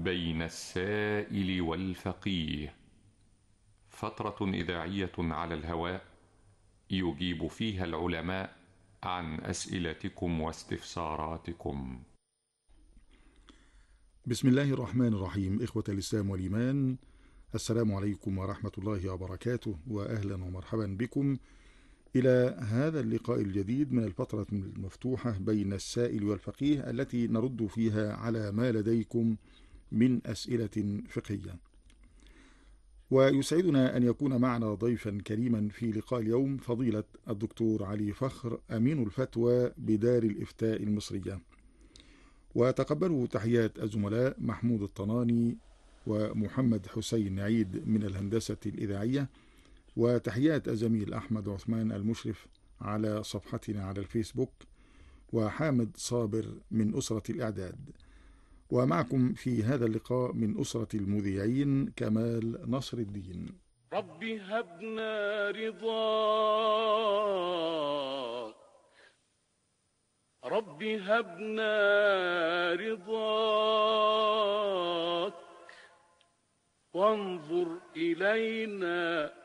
بين السائل والفقيه، فترة إذاعية على الهواء يجيب فيها العلماء عن أسئلتكم واستفساراتكم. بسم الله الرحمن الرحيم. إخوة الإسلام والإيمان، السلام عليكم ورحمة الله وبركاته، وأهلا ومرحبا بكم إلى هذا اللقاء الجديد من الفترة المفتوحة بين السائل والفقيه، التي نرد فيها على ما لديكم من أسئلة فقهية. ويسعدنا أن يكون معنا ضيفا كريما في لقاء اليوم فضيلة الدكتور علي فخر، أمين الفتوى بدار الإفتاء المصرية. وتقبلوا تحيات الزملاء محمود الطناني ومحمد حسين عيد من الهندسة الإذاعية، وتحيات الزميل أحمد عثمان المشرف على صفحتنا على الفيسبوك، وحامد صابر من أسرة الإعداد. ومعكم في هذا اللقاء من أسرة المذيعين كمال نصر الدين. رب هبنا رضاك، رب هبنا رضاك، وانظر إلينا